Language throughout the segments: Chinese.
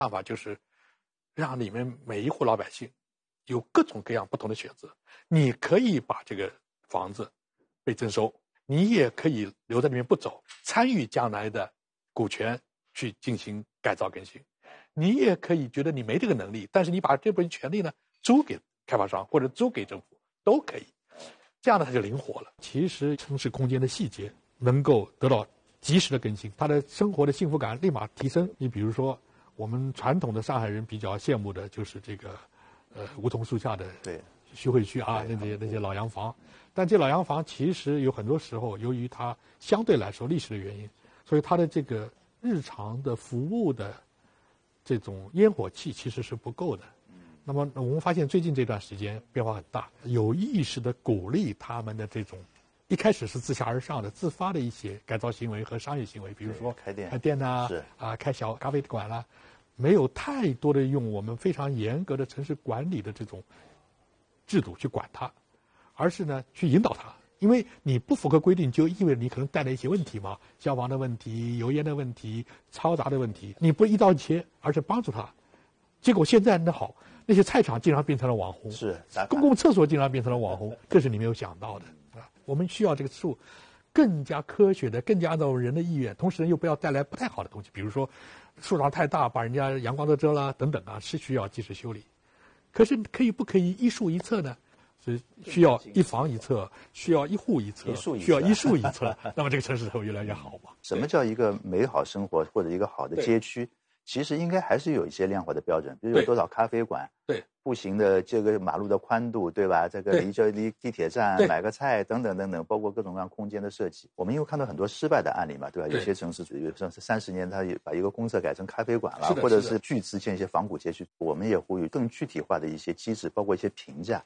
办法就是让里面每一户老百姓有各种各样不同的选择。你可以把这个房子被征收，你也可以留在里面不走，参与将来的股权去进行改造更新。你也可以觉得你没这个能力，但是你把这部分权利呢租给开发商或者租给政府都可以，这样呢它就灵活了。其实城市空间的细节能够得到及时的更新，他的生活的幸福感立马提升。你比如说我们传统的上海人比较羡慕的就是这个梧桐树下的徐汇区啊，那些老洋房。但这老洋房其实有很多时候由于它相对来说历史的原因，所以它的这个日常的服务的这种烟火气其实是不够的。那么我们发现最近这段时间变化很大，有意识的鼓励他们的这种一开始是自下而上的自发的一些改造行为和商业行为，比如说开店呐，开小咖啡馆啦，没有太多的用我们非常严格的城市管理的这种制度去管它，而是呢去引导它。因为你不符合规定，就意味着你可能带来一些问题嘛，消防的问题、油烟的问题、嘈杂的问题，你不一刀切，而是帮助他。结果现在那好，那些菜场竟然变成了网红，公共厕所竟然变成了网红，这是你没有想到的啊！我们需要这个树更加科学的，更加按照人的意愿，同时又不要带来不太好的东西，比如说树长太大，把人家阳光都遮了等等啊，是需要及时修理。可是不可以一树一册呢？是需要一房一册，需要一户一册，需要一树一册，那么这个城市才会越来越好嘛。 什么叫一个美好生活或者一个好的街区？其实应该还是有一些量化的标准，比如有多少咖啡馆，步行的这个马路的宽度，对吧？这个离地铁站买个菜等等等等，包括各种各样空间的设计。我们因为看到很多失败的案例嘛，对吧？有些城市主义像是30年，它把一个公厕改成咖啡馆了，或者是巨资建一些仿古街区。我们也呼吁更具体化的一些机制，包括一些评价。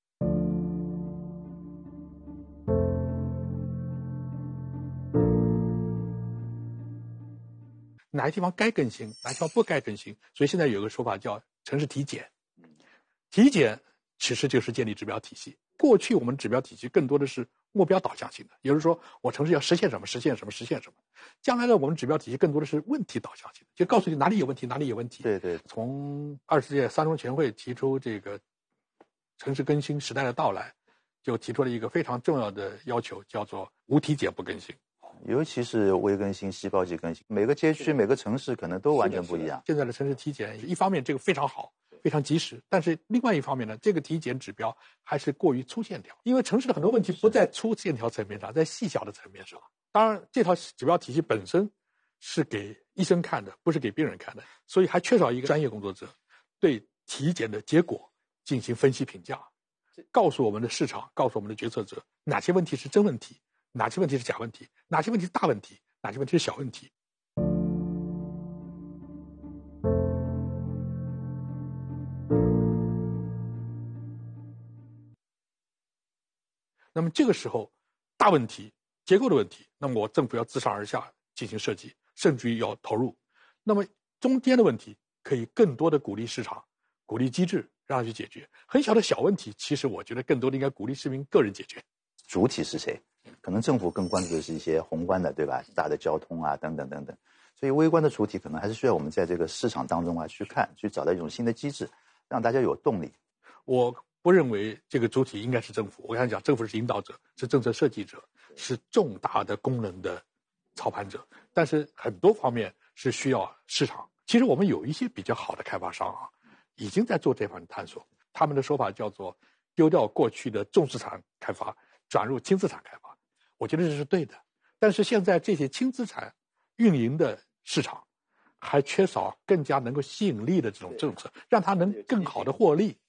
哪些地方该更新，哪些地方不该更新，所以现在有个说法叫城市体检。体检其实就是建立指标体系。过去我们指标体系更多的是目标导向性的，也就是说我城市要实现什么，实现什么，实现什么。将来呢，我们指标体系更多的是问题导向性的，就告诉你哪里有问题，哪里有问题。 对。 从20届三中全会提出这个城市更新时代的到来，就提出了一个非常重要的要求，叫做无体检不更新。 尤其是微更新、细胞级更新，每个街区、每个城市可能都完全不一样。 现在的城市体检，一方面这个非常好，非常及时，但是另外一方面呢，这个体检指标还是过于粗线条，因为城市的很多问题不在粗线条层面上，在细小的层面上。当然，这套指标体系本身是给医生看的，不是给病人看的，所以还缺少一个专业工作者对体检的结果进行分析评价，告诉我们的市场，告诉我们的决策者哪些问题是真问题，哪些问题是假问题，哪些问题是大问题，哪些问题是小问题。那么这个时候大问题结构的问题，那么我政府要自上而下进行设计，甚至于要投入。那么中间的问题可以更多的鼓励市场，鼓励机制让它去解决。很小的小问题，其实我觉得更多的应该鼓励市民个人解决。 主体是谁？可能政府更关注的是一些宏观的，对吧？大的交通啊，等等等等。所以微观的主体可能还是需要我们在这个市场当中啊去看，去找到一种新的机制，让大家有动力。 我不认为这个主体应该是政府，我想讲政府是引导者，是政策设计者，是重大的功能的操盘者，但是很多方面是需要市场。其实我们有一些比较好的开发商啊，已经在做这方面探索，他们的说法叫做丢掉过去的重资产开发，转入轻资产开发。我觉得这是对的，但是现在这些轻资产运营的市场还缺少更加能够吸引力的这种政策，让它能更好的获利。